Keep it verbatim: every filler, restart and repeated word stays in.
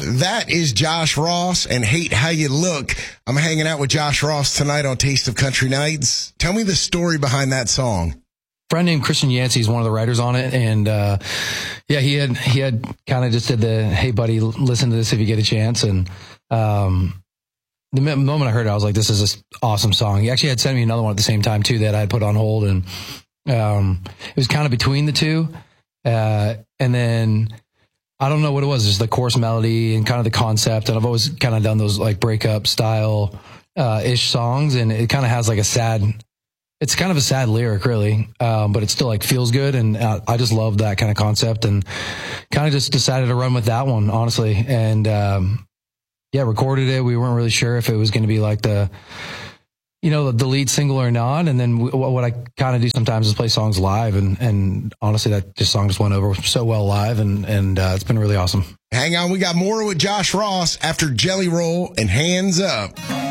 That is Josh Ross and Hate How You Look. I'm hanging out with Josh Ross tonight on Taste of Country Nights. Tell me the story behind that song. A friend named Christian Yancey is one of the writers on it. And, uh, yeah, he had, he had kind of just did the, hey buddy, listen to this if you get a chance. And, um, the moment I heard it, I was like, this is an awesome song. He actually had sent me another one at the same time too that I had put on hold. And, um, it was kind of between the two. Uh, and then, I don't know what it was, just the chorus melody and kind of the concept. And I've always kind of done those like breakup style, uh, ish songs. And it kind of has like a sad, it's kind of a sad lyric really. Um, but it still like feels good. And uh, I just love that kind of concept and kind of just decided to run with that one, honestly. And, um, yeah, recorded it. We weren't really sure if it was going to be like the, you know, the lead single or not. And then what I kind of do sometimes is play songs live. And, and honestly, that just song just went over so well live. And, and uh, it's been really awesome. Hang on. We got more with Josh Ross after Jelly Roll and Hands Up.